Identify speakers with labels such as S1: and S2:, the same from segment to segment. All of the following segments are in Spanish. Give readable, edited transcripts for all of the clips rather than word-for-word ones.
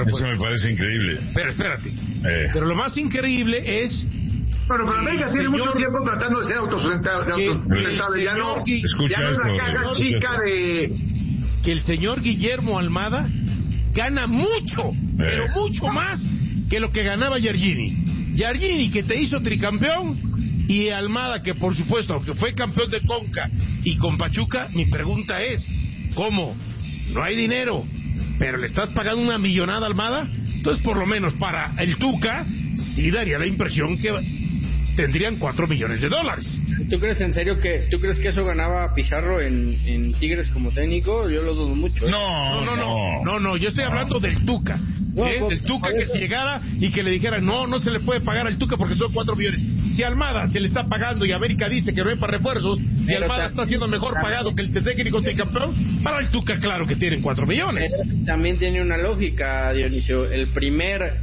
S1: refuerzos.
S2: Eso me parece increíble.
S1: Pero espérate. Pero lo más increíble es...
S3: Bueno, pero América tiene mucho tiempo tratando de ser autosustentado. Ya no es la caja chica de...
S1: Que el señor Guillermo Almada gana mucho, pero mucho más que lo que ganaba Giardini. Giardini, que te hizo tricampeón, y Almada, que por supuesto, aunque fue campeón de Conca y con Pachuca, mi pregunta es, ¿cómo? No hay dinero, pero le estás pagando una millonada a Almada. Entonces, por lo menos para el Tuca, sí daría la impresión que tendrían $4 millones.
S4: ¿Tú crees en serio que eso ganaba Pizarro en Tigres como técnico? Yo lo dudo mucho.
S1: No, yo estoy hablando del Tuca. Del Tuca, que si llegara y que le dijera no se le puede pagar al Tuca porque son 4 millones. Si Almada se le está pagando y América dice que no hay para refuerzos, y Almada está siendo mejor pagado que el técnico tricampeón, para el Tuca claro que tienen 4 millones.
S4: También tiene una lógica, Dionisio. El primer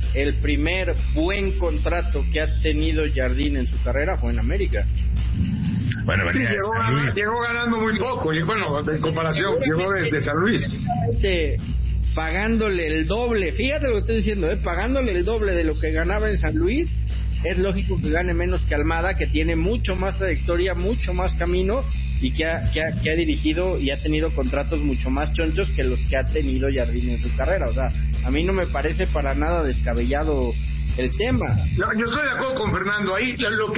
S4: buen contrato que ha tenido Jardín en su carrera fue en América.
S2: Bueno,
S3: sí, llegó ganando muy poco, y bueno, en comparación, llegó desde San Luis.
S4: Pagándole el doble, fíjate lo que estoy diciendo, pagándole el doble de lo que ganaba en San Luis, es lógico que gane menos que Almada, que tiene mucho más trayectoria, mucho más camino, y que ha dirigido y ha tenido contratos mucho más chonchos que los que ha tenido Jardín en su carrera. O sea, a mí no me parece para nada descabellado el tema.
S3: No, yo estoy de acuerdo con Fernando. Ahí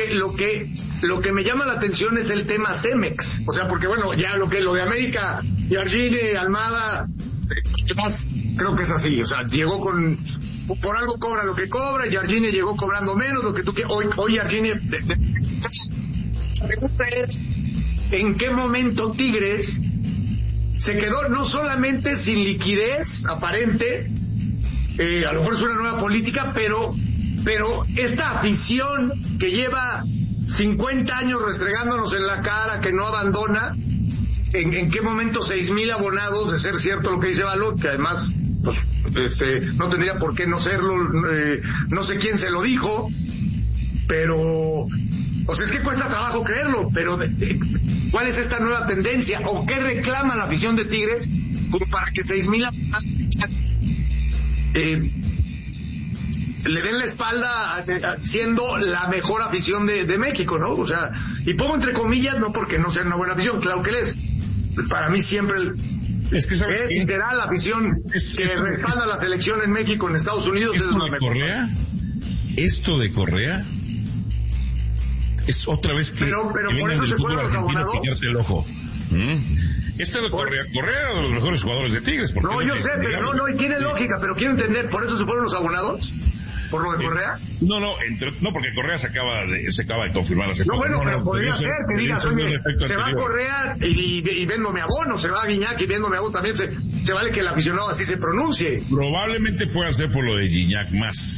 S3: lo que me llama la atención es el tema Cemex. O sea, porque bueno, ya lo de América, Jardine, Almada, más creo que es así. O sea, llegó por algo cobra lo que cobra, Jardine llegó cobrando menos, lo que tú quieras. Hoy Jardine, la pregunta es, ¿en qué momento Tigres se quedó no solamente sin liquidez aparente? A lo mejor es una nueva política, pero esta afición que lleva 50 años restregándonos en la cara, que no abandona, ¿en qué momento 6,000 abonados, de ser cierto lo que dice Balot, que además pues, no tendría por qué no serlo, no sé quién se lo dijo, pero pues es que cuesta trabajo creerlo, pero ¿cuál es esta nueva tendencia? ¿O qué reclama la afición de Tigres como para que 6,000 abonados le den la espalda siendo la mejor afición de México, ¿no? O sea, y pongo entre comillas, no porque no sea una buena afición, claro que es. Para mí siempre es literal la afición que respalda la selección en México, en Estados Unidos.
S2: Esto de Correa es otra vez que
S3: pero
S2: por
S3: eso se fueron los abonados.
S2: El ojo. Esto de Correa es uno de los mejores jugadores de Tigres.
S3: No, yo sé, pero no, y tiene lógica, pero quiero entender, ¿por eso se fueron los abonados? ¿Por lo de Correa?
S2: No, porque Correa se acaba de confirmar hace
S3: poco. Bueno, pero podría ser que digas, oye, se va Correa y vendo mi abono, se va Guiñac y vendo mi abono, también se vale que el aficionado así se pronuncie.
S2: Probablemente pueda ser por lo de Guiñac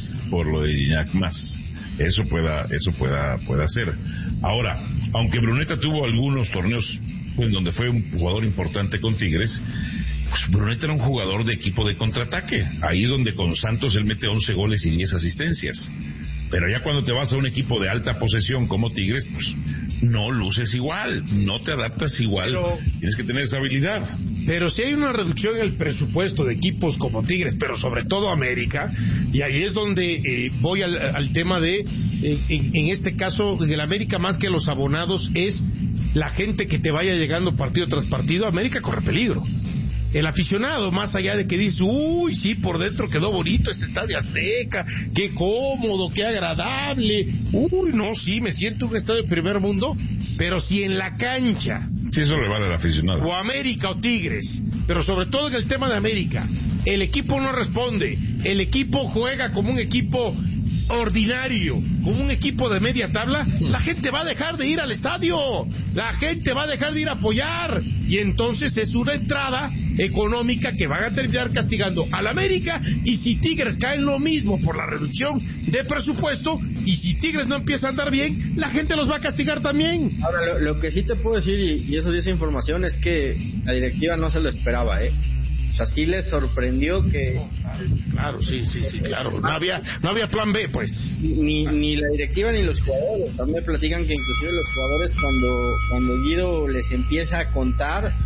S2: más. Eso pueda ser. Ahora, aunque Bruneta tuvo algunos torneos en donde fue un jugador importante con Tigres, pues Bruneta era un jugador de equipo de contraataque. Ahí es donde con Santos él mete 11 goles y 10 asistencias. Pero ya cuando te vas a un equipo de alta posesión como Tigres, pues no luces igual, no te adaptas igual, tienes que tener esa habilidad.
S1: Pero si hay una reducción en el presupuesto de equipos como Tigres, pero sobre todo América, y ahí es donde voy al tema de, en este caso, el América más que los abonados es la gente que te vaya llegando partido tras partido. América corre peligro. El aficionado, más allá de que dice, uy, sí, por dentro quedó bonito este estadio Azteca, qué cómodo, qué agradable, uy, no, sí, me siento un estadio de primer mundo, pero si en la cancha,
S2: sí, eso le vale al aficionado,
S1: o América o Tigres, pero sobre todo en el tema de América, el equipo no responde, el equipo juega como un equipo ordinario, como un equipo de media tabla, la gente va a dejar de ir al estadio, la gente va a dejar de ir a apoyar, y entonces es una entrada económica que van a terminar castigando al América, y si Tigres cae en lo mismo por la reducción de presupuesto, y si Tigres no empieza a andar bien, la gente los va a castigar también.
S4: Ahora, lo que sí te puedo decir, y eso sí es información, es que la directiva no se lo esperaba, O sea, sí les sorprendió que...
S1: Claro, sí, claro. No había plan B, pues.
S4: Ni la directiva ni los jugadores. También me platican que inclusive los jugadores cuando Guido les empieza a contar,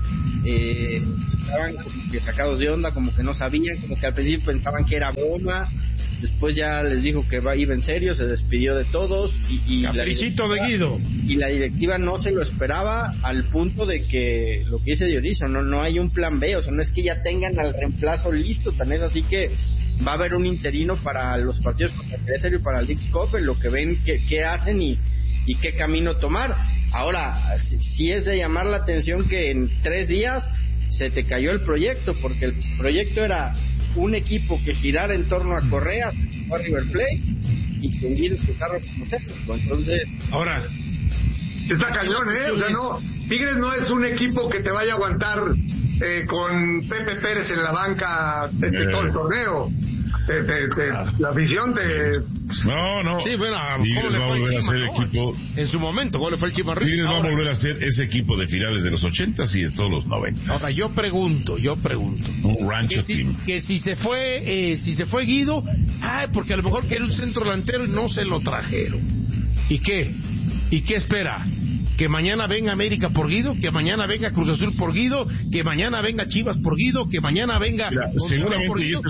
S4: estaban como que sacados de onda, como que no sabían, como que al principio pensaban que era broma, después ya les dijo que iba en serio, se despidió de todos y la directiva no se lo esperaba, al punto de que lo que dice Dionisio, no hay un plan B, o sea, no es que ya tengan al reemplazo listo, tan es así que va a haber un interino para los partidos contra Querétaro y para el Leagues Cup, en lo que ven qué hacen y qué camino tomar. Ahora, sí es de llamar la atención que en 3 días se te cayó el proyecto, porque el proyecto era un equipo que girara en torno a Correa, a River Plate y que Guido Pizarro como técnico. Entonces,
S3: ahora está cañón, o sea, no, Tigres no es un equipo que te vaya a aguantar con Pepe Pérez en la banca todo el torneo. La afición
S2: No.
S1: Sí, bueno,
S2: Tigres va a volver a ser equipo.
S1: En su momento, ¿cómo le fue el Chima Tigres
S2: va a volver a ser ese equipo de finales de los 80s y de todos los 90s.
S1: Ahora, yo pregunto.
S2: Un rancho team.
S1: Que si se fue Guido, porque a lo mejor quería un centro delantero y no se lo trajeron. ¿Y qué espera? Que mañana venga América por Guido, que mañana venga Cruz Azul por Guido, que mañana venga Chivas por Guido, que mañana venga...
S2: Seguramente
S1: por Guido.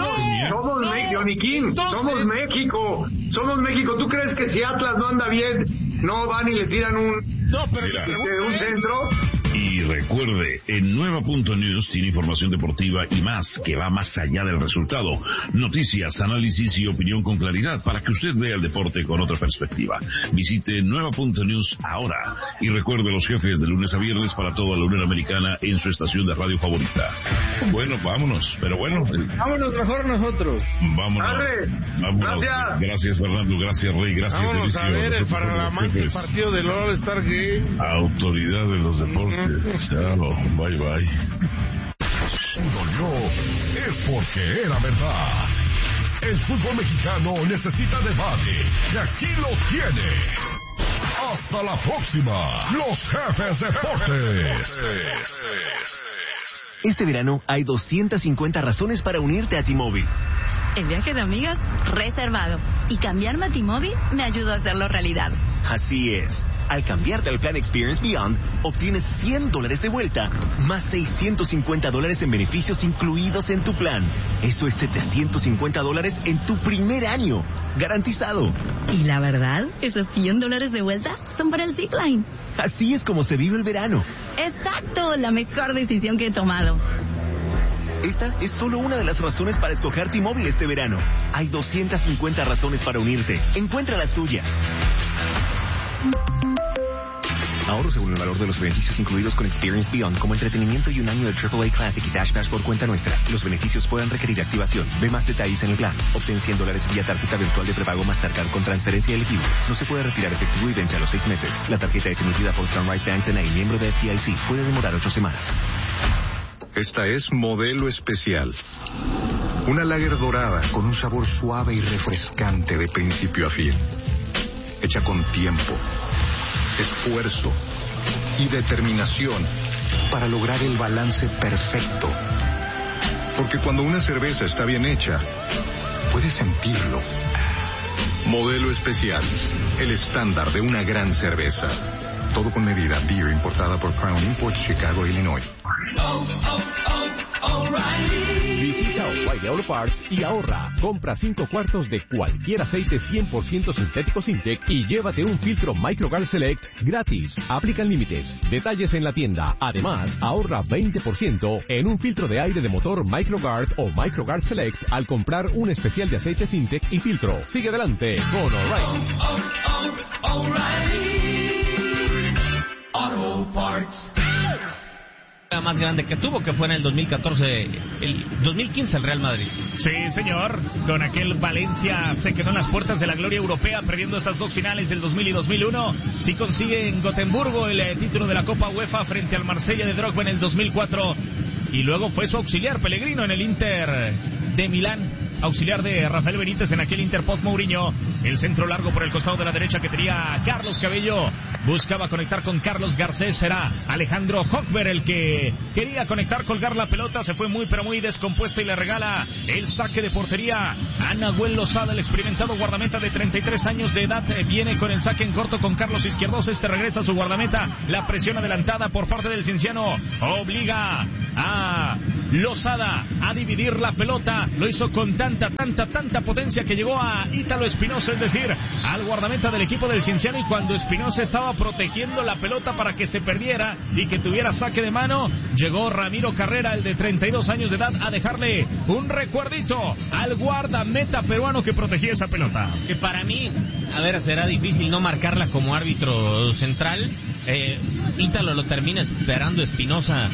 S3: Somos México. ¿Tú crees que si Atlas no anda bien, no van y le tiran un centro?
S2: Y recuerde, en Nueva.News tiene información deportiva y más, que va más allá del resultado. Noticias, análisis y opinión con claridad para que usted vea el deporte con otra perspectiva. Visite Nueva.News ahora. Y recuerde los jefes de lunes a viernes para toda la Unión Americana en su estación de radio favorita. Bueno, vámonos.
S4: Vámonos mejor nosotros.
S2: Vámonos.
S3: Gracias.
S2: Gracias, Fernando. Gracias, Rey. Gracias,
S1: vámonos
S2: Delicio.
S1: A ver el flamante partido del All-Star Game.
S2: Autoridad de los deportes. Chao, bye.
S5: Su dolió es porque era verdad. El fútbol mexicano necesita debate y aquí lo tiene. Hasta la próxima, los jefes deportes.
S6: Este verano hay 250 razones para unirte a T-Mobile.
S7: El viaje de amigas reservado. Y cambiarme a T-Mobile me ayudó a hacerlo realidad.
S6: Así es. Al cambiarte al plan Experience Beyond, obtienes $100 de vuelta, más $650 en beneficios incluidos en tu plan. Eso es $750 en tu primer año. Garantizado.
S7: Y la verdad, esos $100 de vuelta son para el zipline.
S6: Así es como se vive el verano.
S7: Exacto, la mejor decisión que he tomado.
S6: Esta es solo una de las razones para escoger T-Mobile este verano. Hay 250 razones para unirte. Encuentra las tuyas. Ahorro según el valor de los beneficios incluidos con Experience Beyond, como entretenimiento y un año de AAA Classic y Dash Pass por cuenta nuestra. Los beneficios pueden requerir activación. Ve más detalles en el plan. Obtén $100 vía tarjeta virtual de prepago Mastercard con transferencia elegible. No se puede retirar efectivo y vence a los 6 meses. La tarjeta es emitida por Sunrise Banks N.A., miembro de FDIC. Puede demorar 8 semanas.
S8: Esta es Modelo Especial. Una lager dorada con un sabor suave y refrescante de principio a fin. Hecha con tiempo, esfuerzo y determinación para lograr el balance perfecto. Porque cuando una cerveza está bien hecha, puedes sentirlo. Modelo Especial, el estándar de una gran cerveza. Todo con medida. Beer importada por Crown Imports, Chicago, Illinois.
S9: Visita O'Reilly Auto Parts y ahorra. Compra 5 cuartos de cualquier aceite 100% sintético Sintec y llévate un filtro MicroGuard Select gratis. Aplican límites. Detalles en la tienda. Además, ahorra 20% en un filtro de aire de motor MicroGuard o MicroGuard Select al comprar un especial de aceite Sintec y filtro. Sigue adelante con O'Reilly Auto Parts.
S10: La más grande que tuvo, que fue en el 2015 el Real Madrid.
S11: Sí, señor, con aquel Valencia se quedó en las puertas de la gloria europea, perdiendo estas 2 finales del 2000 y 2001. Sí consigue en Gotemburgo el título de la Copa UEFA frente al Marsella de Drogba en el 2004. Y luego fue su auxiliar Pellegrino en el Inter de Milán. auxiliar de Rafael Benítez en aquel Inter post Mourinho. El centro largo por el costado de la derecha que tenía Carlos Cabello. Buscaba conectar con Carlos Garcés. Será Alejandro Hochberg el que quería conectar, colgar la pelota. Se fue muy pero muy descompuesta y le regala el saque de portería a Nahuel Lozada, el experimentado guardameta de 33 años de edad. Viene con el saque en corto con Carlos Izquierdos. Este regresa a su guardameta. La presión adelantada por parte del Cienciano obliga a Lozada a dividir la pelota. Lo hizo con tanta potencia que llegó a Ítalo Espinosa, es decir, al guardameta del equipo del Cienciano, y cuando Espinosa estaba protegiendo la pelota para que se perdiera y que tuviera saque de mano, llegó Ramiro Carrera, el de 32 años de edad, a dejarle un recuerdito al guardameta peruano que protegía esa pelota.
S10: Que para mí, a ver, será difícil no marcarla como árbitro central. Ítalo lo termina esperando Espinosa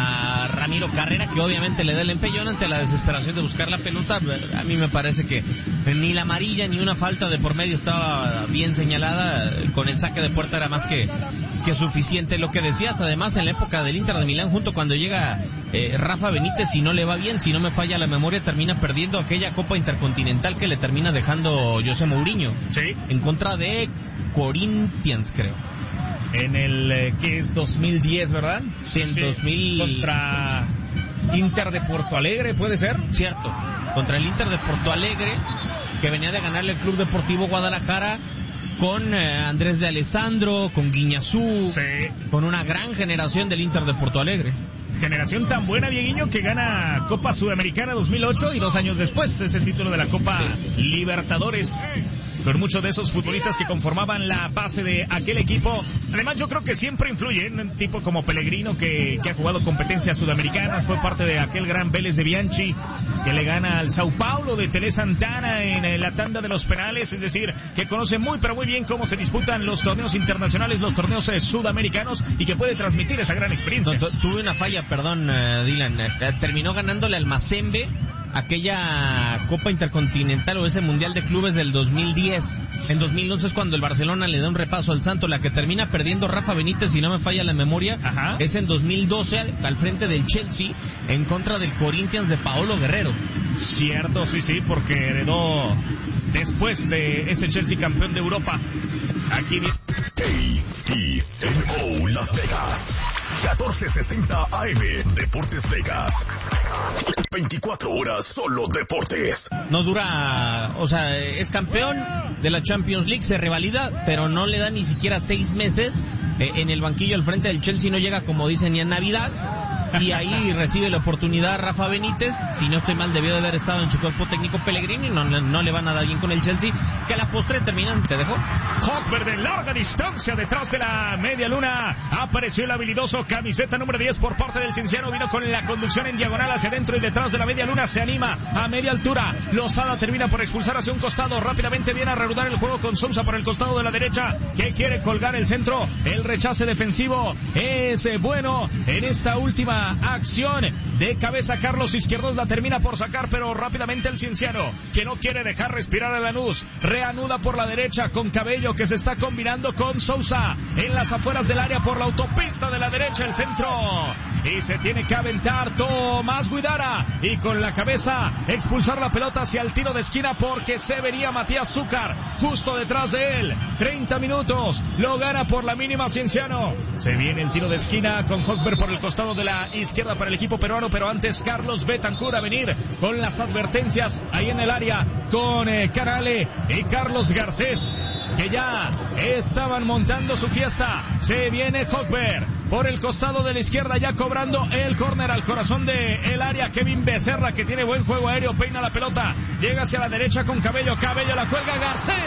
S10: a Ramiro Carrera, que obviamente le da el empellón ante la desesperación de buscar la pelota. A mí me parece que ni la amarilla ni una falta de por medio estaba bien señalada. Con el saque de puerta era más que suficiente. Lo que decías, además, en la época del Inter de Milán, junto cuando llega Rafa Benítez, si no le va bien, si no me falla la memoria, termina perdiendo aquella Copa Intercontinental que le termina dejando José Mourinho.
S11: Sí.
S10: En contra de Corinthians, creo.
S11: En el que es 2010, ¿verdad?
S10: Sí, en 2000.
S11: Contra Inter de Porto Alegre, ¿puede ser?
S10: Cierto, contra el Inter de Porto Alegre, que venía de ganarle el Club Deportivo Guadalajara, con Andrés de Alessandro, con Guiñazú,
S11: sí,
S10: con una gran generación del Inter de Porto Alegre.
S11: Generación tan buena, Dieguiño, que gana Copa Sudamericana 2008 y 2 años después ese título de la Copa Libertadores, con muchos de esos futbolistas que conformaban la base de aquel equipo. Además, yo creo que siempre influye en un tipo como Pellegrino, que ha jugado competencias sudamericanas, fue parte de aquel gran Vélez de Bianchi, que le gana al Sao Paulo de Tele Santana en la tanda de los penales, es decir, que conoce muy pero muy bien cómo se disputan los torneos internacionales, los torneos sudamericanos, y que puede transmitir esa gran experiencia.
S10: Tuve una falla, perdón, Dylan, terminó ganándole al Mazembe aquella Copa Intercontinental o ese Mundial de Clubes del 2010. En 2011 es cuando el Barcelona le da un repaso al Santo. La que termina perdiendo Rafa Benítez, si no me falla la memoria, es en 2012 al frente del Chelsea en contra del Corinthians de Paolo Guerrero.
S11: Cierto, sí, porque heredó después de ese Chelsea campeón de Europa. Aquí
S5: KTNO Las Vegas 1460 AM Deportes Vegas. 24 horas solo deportes.
S10: No dura, o sea, es campeón de la Champions League, se revalida, pero no le da ni siquiera 6 meses en el banquillo al frente del Chelsea. No llega, como dicen, ni a Navidad. Y ahí recibe la oportunidad Rafa Benítez. Si no estoy mal, debió de haber estado en su cuerpo técnico Pellegrini. No le va nada bien con el Chelsea, que a la postre terminan. ¿Te dejó?
S11: Hochberg de larga distancia detrás de la media luna. Apareció el habilidoso camiseta número 10 por parte del Cienciano. Vino con la conducción en diagonal hacia adentro y detrás de la media luna se anima a media altura. Lozada termina por expulsar hacia un costado. Rápidamente viene a reanudar el juego con Sousa por el costado de la derecha, que quiere colgar el centro. El rechace defensivo es bueno en esta última acción. De cabeza Carlos Izquierdos la termina por sacar, pero rápidamente el Cienciano, que no quiere dejar respirar a Lanús, reanuda por la derecha con Cabello, que se está combinando con Sousa en las afueras del área por la autopista de la derecha, el centro, y se tiene que aventar Tomás Guidara y con la cabeza expulsar la pelota hacia el tiro de esquina, porque se vería Matías Zúcar justo detrás de él. 30 minutos, lo gana por la mínima Cienciano. Se viene el tiro de esquina con Hochberg por el costado de la izquierda para el equipo peruano, pero antes Carlos Betancur a venir con las advertencias ahí en el área con Canale y Carlos Garcés, que ya estaban montando su fiesta. Se viene Hochberg por el costado de la izquierda, ya cobrando el córner al corazón de el área. Kevin Becerra, que tiene buen juego aéreo, peina la pelota, llega hacia la derecha con Cabello la cuelga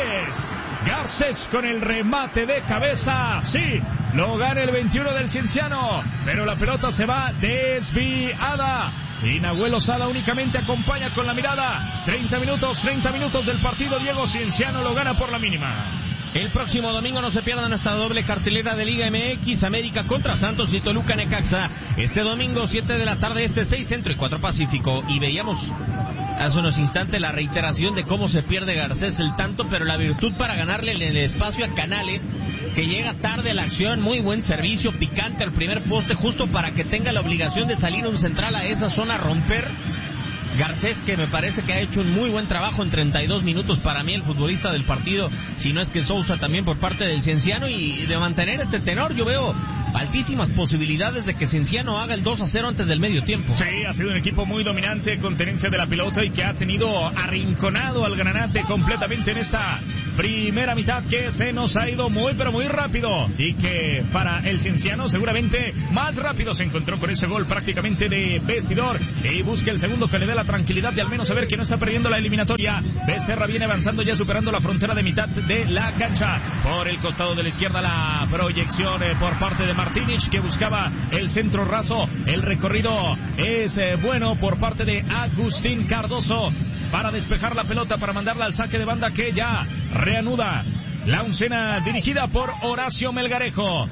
S11: Garcés con el remate de cabeza. Sí, lo gana el 21 del Cienciano, pero la pelota se va desviada y Nahuel Lozada únicamente acompaña con la mirada. 30 minutos del partido. Diego, Cienciano lo gana por la mínima.
S10: El próximo domingo no se pierdan esta doble cartelera de Liga MX, América contra Santos y Toluca Necaxa. Este domingo 7 de la tarde, 6 Centro y 4 Pacífico. Y veíamos hace unos instantes la reiteración de cómo se pierde Garcés el tanto, pero la virtud para ganarle en el espacio a Canale, que llega tarde a la acción. Muy buen servicio, picante al primer poste, justo para que tenga la obligación de salir un central a esa zona a romper. Garcés, que me parece que ha hecho un muy buen trabajo en 32 minutos, para mí el futbolista del partido, si no es que Sousa también por parte del Cienciano, y de mantener este tenor yo veo altísimas posibilidades de que Cienciano haga el 2-0 antes del medio tiempo.
S11: Sí, ha sido un equipo muy dominante con tenencia de la pelota y que ha tenido arrinconado al Granate completamente en esta primera mitad, que se nos ha ido muy pero muy rápido, y que para el Cienciano seguramente más rápido se encontró con ese gol prácticamente de vestidor y busca el segundo que le dé la tranquilidad de al menos saber que no está perdiendo la eliminatoria. Becerra viene avanzando ya, superando la frontera de mitad de la cancha. Por el costado de la izquierda la proyección por parte de Martínez, que buscaba el centro raso. El recorrido es bueno por parte de Agustín Cardoso para despejar la pelota, para mandarla al saque de banda, que ya reanuda la oncena dirigida por Horacio Melgarejo,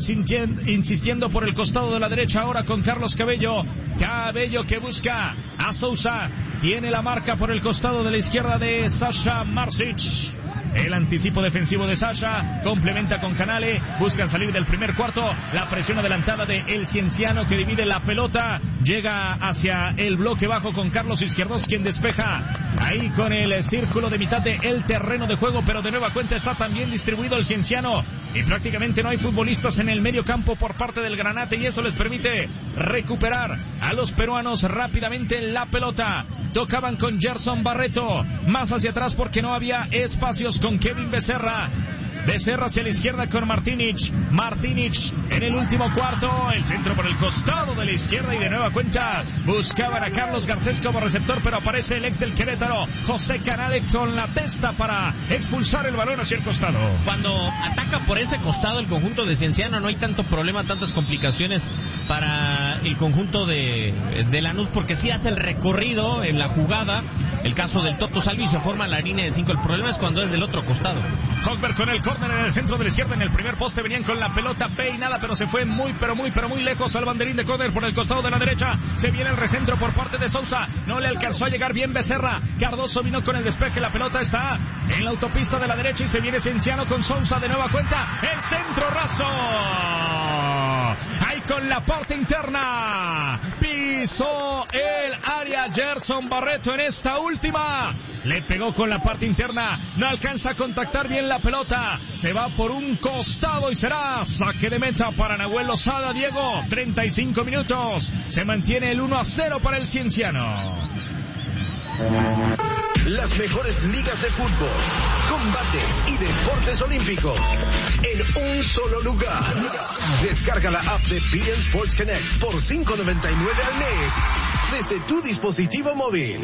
S11: insistiendo por el costado de la derecha ahora con Carlos Cabello. Cabello que busca a Sousa, tiene la marca por el costado de la izquierda de Sasha Marsic. El anticipo defensivo de Sasha complementa con Canale, buscan salir del primer cuarto. La presión adelantada de El Cienciano, que divide la pelota, llega hacia el bloque bajo con Carlos Izquierdos, quien despeja ahí con el círculo de mitad del terreno de juego, pero de nueva cuenta está también distribuido el Cienciano y prácticamente no hay futbolistas en el medio campo por parte del Granate, y eso les permite recuperar a los peruanos rápidamente la pelota. Tocaban con Gerson Barreto, más hacia atrás porque no había espacios con Kevin Becerra. Becerra hacia la izquierda con Martínez. Martínez en el último cuarto. El centro por el costado de la izquierda y de nueva cuenta buscaban a Carlos Garcés como receptor, pero aparece el ex del Querétaro, José Canale, con la testa para expulsar el balón hacia el costado.
S10: Cuando ataca por ese costado el conjunto de Cienciano no hay tanto problema, tantas complicaciones para el conjunto de Lanús, porque sí hace el recorrido en la jugada. El caso del Toto Salvi se forma la línea de 5. El problema es cuando es del otro costado.
S11: Hogberg con el córner en el centro de la izquierda. En el primer poste venían con la pelota peinada, pero se fue muy lejos al banderín de córner por el costado de la derecha. Se viene el recentro por parte de Sousa. No le alcanzó a llegar bien Becerra. Cardoso vino con el despeje. La pelota está en la autopista de la derecha y se viene Cienciano con Sousa de nueva cuenta. El centro raso. Ahí con la parte interna. Pisó el área Gerson Barreto en esta última. Le pegó con la parte interna. No alcanza a contactar bien la pelota. Se va por un costado y será saque de meta para Nahuel Lozada. Diego, 35 minutos. Se mantiene el 1-0 para el Cienciano.
S12: Las mejores ligas de fútbol, combates y deportes olímpicos en un solo lugar. Descarga la app de beIN Sports Connect por $5.99 al mes desde tu dispositivo móvil.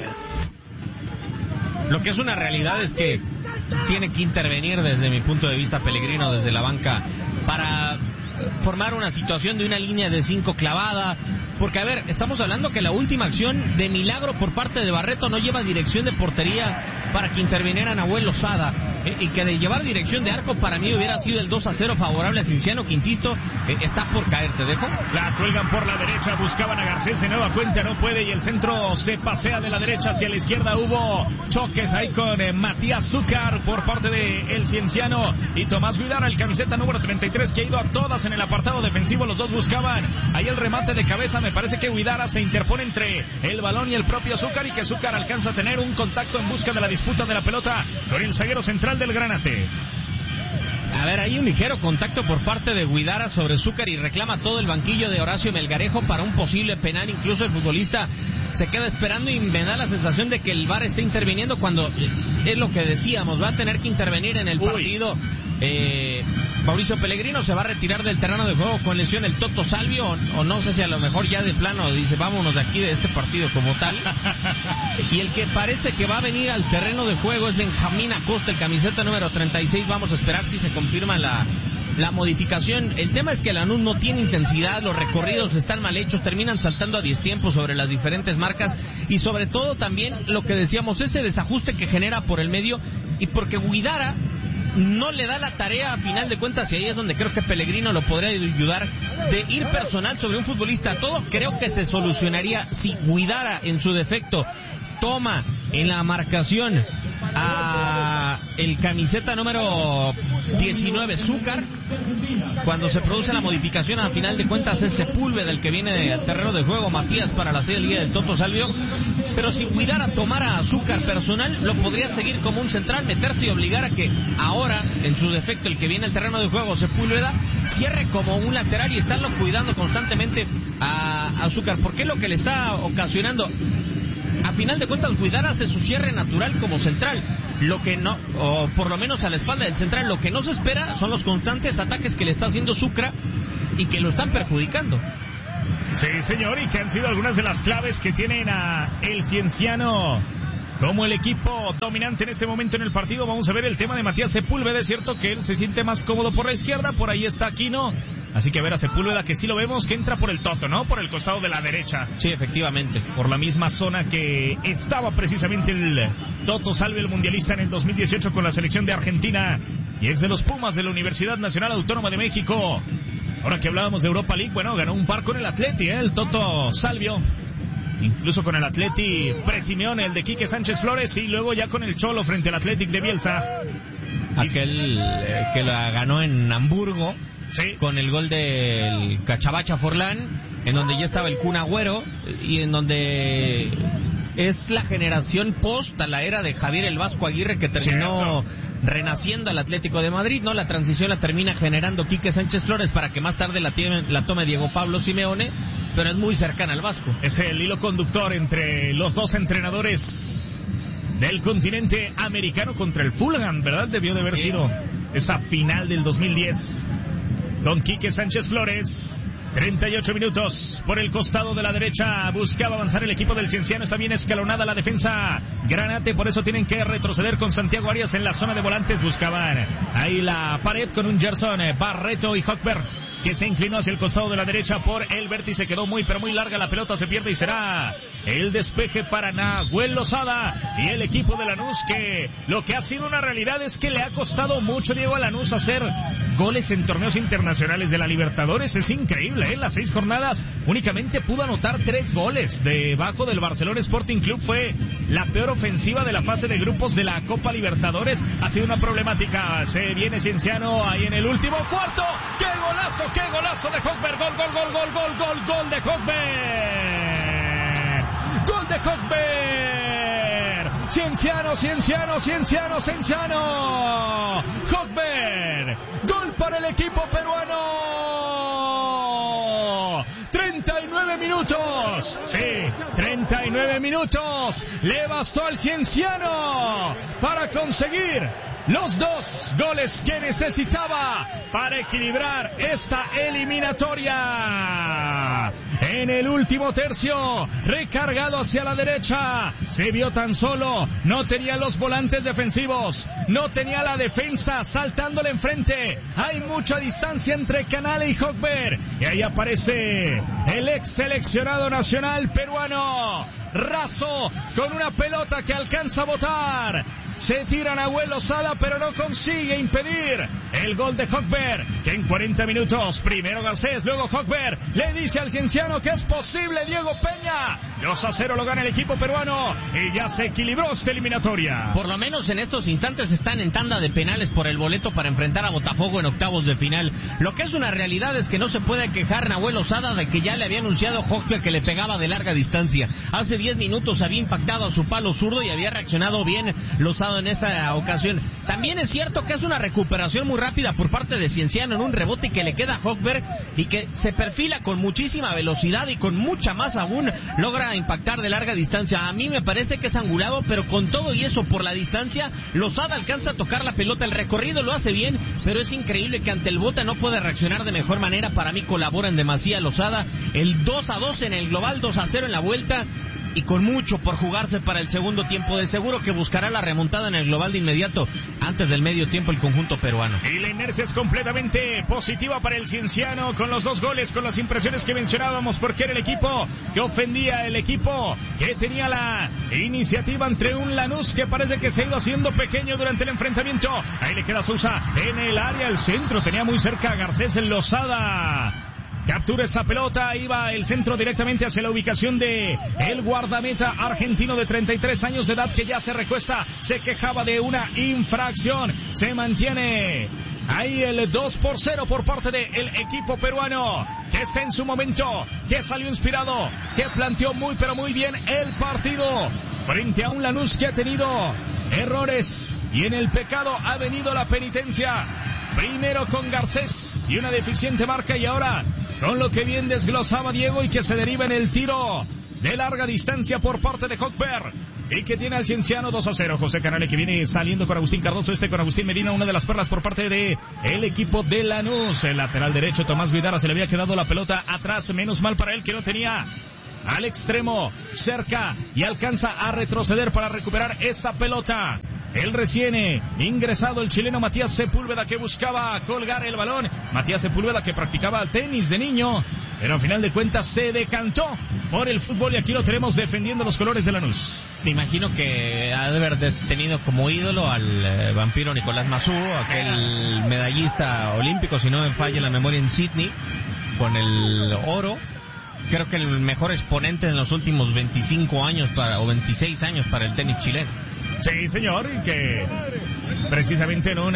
S10: Lo que es una realidad es que tiene que intervenir, desde mi punto de vista, Pellegrino desde la banca para formar una situación de una línea de 5 clavada. Porque, a ver, estamos hablando que la última acción de milagro por parte de Barreto no lleva dirección de portería para que interviniera Nahuel Lozada. Y que de llevar dirección de arco para mí hubiera sido el 2-0 favorable a Cienciano, que insisto, está por caer. ¿Te dejo?
S11: La cuelgan por la derecha, buscaban a Garcés de nueva cuenta, no puede, y el centro se pasea de la derecha hacia la izquierda. Hubo choques ahí con Matías Zúcar por parte de el Cienciano y Tomás Guidara, el camiseta número 33, que ha ido a todas en el apartado defensivo. Los dos buscaban ahí el remate de cabeza. Me parece que Guidara se interpone entre el balón y el propio Zúcar, y que Zúcar alcanza a tener un contacto en busca de la disputa de la pelota con el zaguero central del Granate.
S10: A ver, hay un ligero contacto por parte de Guidara sobre Zúcar y reclama todo el banquillo de Horacio Melgarejo para un posible penal. Incluso el futbolista se queda esperando y me da la sensación de que el VAR está interviniendo cuando es lo que decíamos, va a tener que intervenir en el partido. Mauricio Pellegrino se va a retirar del terreno de juego con lesión el Toto Salvio, o no sé si a lo mejor ya de plano dice vámonos de aquí, de este partido como tal. Y el que parece que va a venir al terreno de juego es Benjamín Acosta, el camiseta número 36. Vamos a esperar si se confirma la modificación. El tema es que Lanús no tiene intensidad, los recorridos están mal hechos, terminan saltando a 10 tiempos sobre las diferentes marcas, y sobre todo también lo que decíamos, ese desajuste que genera por el medio, y porque Guidara no le da la tarea a final de cuentas, y ahí es donde creo que Pellegrino lo podría ayudar, de ir personal sobre un futbolista. Todo creo que se solucionaría si Guidara en su defecto toma en la marcación a para el camiseta número 19, Zúcar. Cuando se produce la modificación, a final de cuentas es Sepúlveda el que viene al terreno de juego, Matías para la serie del Toto Salvio. Pero si cuidara tomar a Zúcar personal, lo podría seguir como un central, meterse y obligar a que ahora, en su defecto, el que viene al terreno de juego, Sepúlveda, cierre como un lateral y estarlo cuidando constantemente a Zúcar, porque es lo que le está ocasionando. A final de cuentas, Guidara hace su cierre natural como central. Lo que no, o por lo menos a la espalda del central, lo que no se espera son los constantes ataques que le está haciendo Sucra y que lo están perjudicando.
S11: Sí, señor, y que han sido algunas de las claves que tienen a el Cienciano como el equipo dominante en este momento en el partido. Vamos a ver el tema de Matías Sepúlveda. Es cierto que él se siente más cómodo por la izquierda, por ahí está Aquino. Así que a ver a Sepúlveda, que sí lo vemos, que entra por el Toto, ¿no? Por el costado de la derecha.
S10: Sí, efectivamente.
S11: Por la misma zona que estaba precisamente el Toto Salvio, el mundialista en el 2018 con la selección de Argentina y ex de los Pumas de la Universidad Nacional Autónoma de México. Ahora que hablábamos de Europa League, bueno, ganó un par con el Atleti, el Toto Salvio. Incluso con el Atleti Pre-Simeone, el de Quique Sánchez Flores, y luego ya con el Cholo frente al Athletic de Bielsa.
S10: Aquel que la ganó en Hamburgo.
S11: Sí.
S10: Con el gol del Cachabacha Forlán, en donde ya estaba el Kun Agüero y en donde es la generación post a la era de Javier el Vasco Aguirre, que terminó renaciendo al Atlético de Madrid, ¿no? La transición la termina generando Quique Sánchez Flores para que más tarde la tome Diego Pablo Simeone, pero es muy cercana al Vasco.
S11: Es el hilo conductor entre los dos entrenadores del continente americano contra el Fulham, ¿verdad? Debió de haber sido esa final del 2010. Con Quique Sánchez Flores, 38 minutos por el costado de la derecha, buscaba avanzar el equipo del Cienciano, está bien escalonada la defensa Granate, por eso tienen que retroceder con Santiago Arias en la zona de volantes, buscaban ahí la pared con un Gerson Barreto y Hochberg, que se inclinó hacia el costado de la derecha por el vértice, quedó muy pero muy larga, la pelota se pierde y será el despeje para Nahuel Lozada y el equipo de Lanús, que lo que ha sido una realidad es que le ha costado mucho, Diego, a Lanús hacer goles en torneos internacionales de la Libertadores. Es increíble, en las 6 jornadas únicamente pudo anotar 3 goles. Debajo del Barcelona Sporting Club fue la peor ofensiva de la fase de grupos de la Copa Libertadores. Ha sido una problemática. Se viene Cienciano ahí en el último cuarto. ¡Qué golazo! ¡Qué golazo de Hochberg! ¡Gol de Hochberg! ¡Gol de Hochberg! Cienciano. Hochberg. Gol para el equipo peruano. 39 minutos. Sí, 39 minutos. Le bastó al Cienciano para conseguir los 2 goles que necesitaba para equilibrar esta eliminatoria. En el último tercio, recargado hacia la derecha, se vio tan solo, no tenía los volantes defensivos, no tenía la defensa saltándole enfrente. Hay mucha distancia entre Canale y Hochberg, y ahí aparece el ex seleccionado nacional peruano, Razo, con una pelota que alcanza a botar. Se tira Nahuel Lozada, pero no consigue impedir el gol de Hochberg, que en 40 minutos, primero Garcés, luego Hochberg, le dice al Cienciano que es posible. Diego Peña, 2-0 lo gana el equipo peruano y ya se equilibró esta eliminatoria.
S10: Por lo menos en estos instantes están en tanda de penales por el boleto para enfrentar a Botafogo en octavos de final. Lo que es una realidad es que no se puede quejar Nahuel Lozada de que ya le había anunciado Hochberg que le pegaba de larga distancia. Hace 10 minutos había impactado a su palo zurdo y había reaccionado bien Lozada en esta ocasión. También es cierto que es una recuperación muy rápida por parte de Cienciano en un rebote que le queda a Hochberg y que se perfila con muchísima velocidad y con mucha más aún logra impactar de larga distancia. A mí me parece que es angulado, pero con todo y eso por la distancia Lozada alcanza a tocar la pelota. El recorrido lo hace bien, pero es increíble que ante el bote no puede reaccionar de mejor manera. Para mí colabora en demasía Lozada. El 2-2 en el global, 2-0 en la vuelta, y con mucho por jugarse para el segundo tiempo. De seguro que buscará la remontada en el global de inmediato antes del medio tiempo el conjunto peruano.
S11: Y la inercia es completamente positiva para el Cienciano con los 2 goles, con las impresiones que mencionábamos, porque era el equipo que ofendía, el equipo que tenía la iniciativa entre un Lanús que parece que se ha ido haciendo pequeño durante el enfrentamiento. Ahí le queda Sousa en el área, el centro, tenía muy cerca a Garcés, en Lozada. Captura esa pelota, iba el centro directamente hacia la ubicación de el guardameta argentino de 33 años de edad que ya se recuesta, se quejaba de una infracción, se mantiene ahí el 2-0 por parte del equipo peruano, que está en su momento, que salió inspirado, que planteó muy pero muy bien el partido, frente a un Lanús que ha tenido errores y en el pecado ha venido la penitencia, primero con Garcés y una deficiente marca y ahora con lo que bien desglosaba Diego y que se deriva en el tiro de larga distancia por parte de Hochberg y que tiene al Cienciano 2-0. José Canale que viene saliendo con Agustín Cardoso, con Agustín Medina, una de las perlas por parte de el equipo de Lanús. El lateral derecho Tomás Vidara, se le había quedado la pelota atrás, menos mal para él que no tenía al extremo cerca y alcanza a retroceder para recuperar esa pelota. El recién ingresado, el chileno Matías Sepúlveda, que buscaba colgar el balón. Matías Sepúlveda que practicaba tenis de niño, pero al final de cuentas se decantó por el fútbol y aquí lo tenemos defendiendo los colores de Lanús.
S10: Me imagino que ha de haber tenido como ídolo al vampiro Nicolás Mazú, aquel medallista olímpico, si no me falla la memoria, en Sydney, con el oro. Creo que el mejor exponente en los últimos 25 años o 26 años para el tenis chileno.
S11: Sí, señor, y que precisamente en un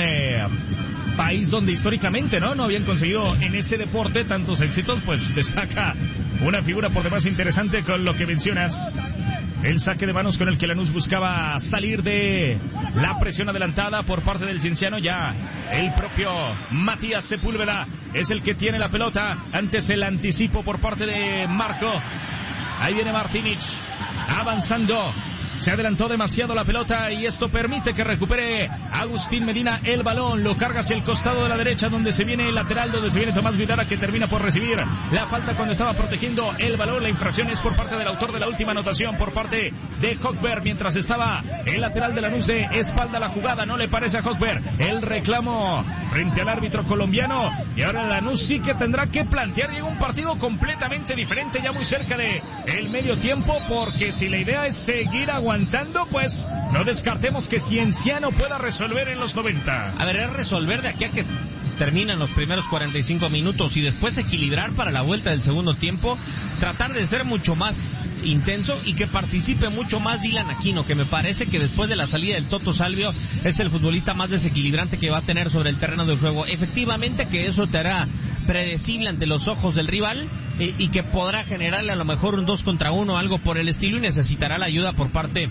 S11: país donde históricamente no habían conseguido en ese deporte tantos éxitos, pues destaca una figura por demás interesante con lo que mencionas. El saque de manos con el que Lanús buscaba salir de la presión adelantada por parte del Cienciano. Ya el propio Matías Sepúlveda es el que tiene la pelota. Antes el anticipo por parte de Marco. Ahí viene Martinic avanzando. Se adelantó demasiado la pelota y esto permite que recupere Agustín Medina el balón. Lo carga hacia el costado de la derecha donde se viene el lateral, donde se viene Tomás Vidara, que termina por recibir la falta cuando estaba protegiendo el balón. La infracción es por parte del autor de la última anotación, por parte de Hochberg, mientras estaba el lateral de Lanús de espalda a la jugada. No le parece a Hochberg el reclamo frente al árbitro colombiano y ahora Lanús sí que tendrá que plantear un partido completamente diferente ya muy cerca de el medio tiempo, porque si la idea es seguir aguantando, pues no descartemos que Cienciano pueda resolver en los 90.
S10: A ver, es resolver de aquí a que terminan los primeros 45 minutos y después equilibrar para la vuelta del segundo tiempo, tratar de ser mucho más intenso y que participe mucho más Dylan Aquino, que me parece que después de la salida del Toto Salvio es el futbolista más desequilibrante que va a tener sobre el terreno del juego. Efectivamente que eso te hará predecible ante los ojos del rival y que podrá generarle a lo mejor un 2 contra 1, algo por el estilo, y necesitará la ayuda por parte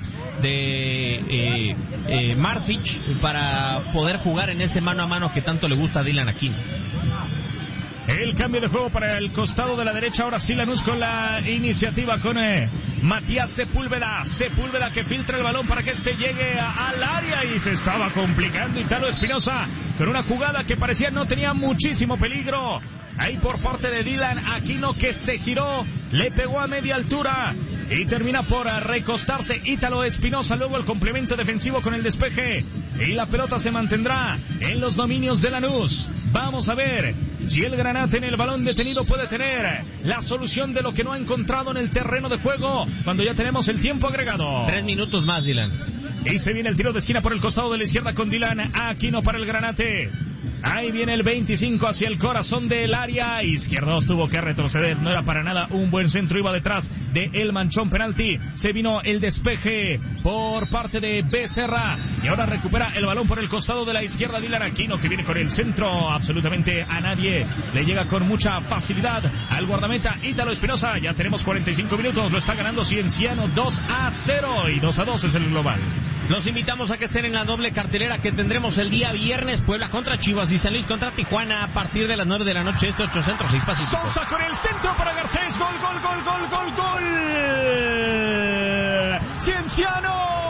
S10: de Marcic para poder jugar en ese mano a mano que tanto le gusta a Dylan Aquino.
S11: El cambio de juego para el costado de la derecha, ahora sí Lanús con la iniciativa con Matías Sepúlveda. Sepúlveda que filtra el balón para que este llegue al área y se estaba complicando Italo Espinosa con una jugada que parecía no tenía muchísimo peligro. Ahí por parte de Dylan Aquino, que se giró, le pegó a media altura y termina por recostarse Italo Espinosa. Luego el complemento defensivo con el despeje y la pelota se mantendrá en los dominios de Lanús. Vamos a ver si el Granate en el balón detenido puede tener la solución de lo que no ha encontrado en el terreno de juego cuando ya tenemos el tiempo agregado.
S10: 3 minutos más, Dylan.
S11: Y se viene el tiro de esquina por el costado de la izquierda con Dylan Aquino para el Granate. Ahí viene el 25 hacia el corazón del área. Izquierdos tuvo que retroceder. No era para nada un buen centro. Iba detrás de el manchón penalti. Se vino el despeje por parte de Becerra. Y ahora recupera el balón por el costado de la izquierda Dylan Aquino, que viene con el centro. Absolutamente a nadie le llega con mucha facilidad al guardameta Italo Espinosa. Ya tenemos 45 minutos. Lo está ganando Cienciano 2-0 y 2-2 es el global.
S10: Los invitamos a que estén en la doble cartelera que tendremos el día viernes. Puebla contra Chivas y San Luis contra Tijuana a partir de las 9 de la noche. 8 Centro, 6 Pacífico.
S11: Sosa con el centro para Garcés. Gol, gol, gol, gol, gol, gol. Cienciano.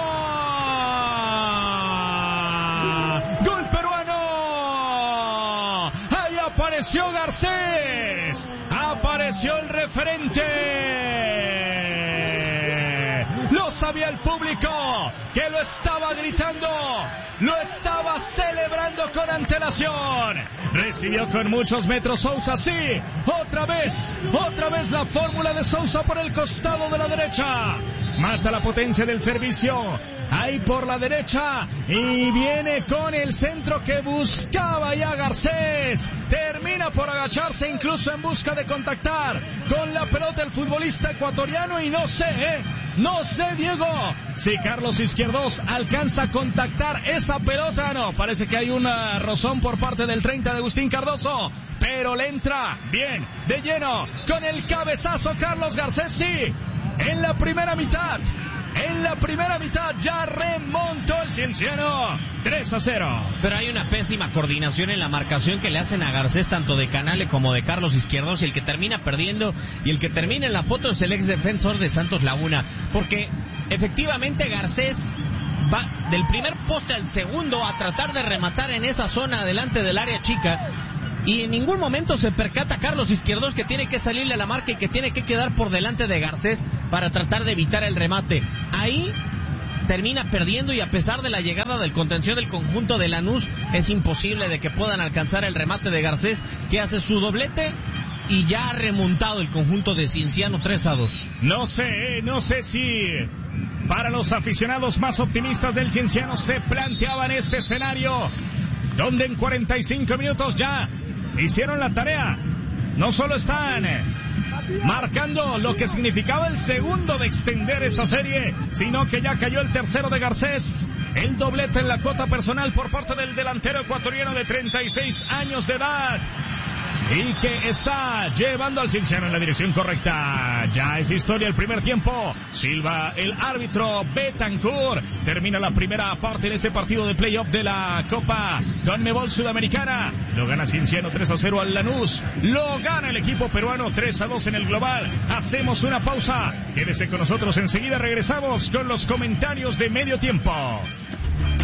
S11: Gol peruano. Ahí apareció Garcés. Apareció el referente. Los sabía el público que lo estaba gritando, lo estaba celebrando con antelación. Recibió con muchos metros Sousa, sí, otra vez la fórmula de Sousa por el costado de la derecha. Mata la potencia del servicio, ahí por la derecha, y viene con el centro que buscaba ya Garcés. Termina por agacharse incluso en busca de contactar con la pelota el futbolista ecuatoriano, y no sé, Diego, si Carlos Izquierdos alcanza a contactar esa pelota. No, parece que hay una rozón por parte del 30 de Agustín Cardoso, pero le entra bien, de lleno, con el cabezazo Carlos Garcés, sí, en la primera mitad ya remontó el Cienciano 3-0.
S10: Pero hay una pésima coordinación en la marcación que le hacen a Garcés, tanto de Canale como de Carlos Izquierdos, y el que termina perdiendo y el que termina en la foto es el ex defensor de Santos Laguna, porque efectivamente Garcés va del primer poste al segundo a tratar de rematar en esa zona delante del área chica, y en ningún momento se percata Carlos Izquierdos que tiene que salirle a la marca y que tiene que quedar por delante de Garcés para tratar de evitar el remate. Ahí termina perdiendo, y a pesar de la llegada del contención del conjunto de Lanús, es imposible de que puedan alcanzar el remate de Garcés, que hace su doblete y ya ha remontado el conjunto de Cienciano 3-2.
S11: No sé si para los aficionados más optimistas del Cienciano se planteaban este escenario, donde en 45 minutos ya hicieron la tarea. No solo están marcando lo que significaba el segundo de extender esta serie, sino que ya cayó el tercero de Garcés, el doblete en la cuota personal por parte del delantero ecuatoriano de 36 años de edad, y que está llevando al Cienciano en la dirección correcta. Ya es historia el primer tiempo. Silva el árbitro Betancourt. Termina la primera parte en este partido de playoff de la Copa Conmebol Sudamericana. Lo gana Cienciano 3-0 al Lanús. Lo gana el equipo peruano 3-2 en el global. Hacemos una pausa. Quédese con nosotros, enseguida regresamos con los comentarios de medio tiempo.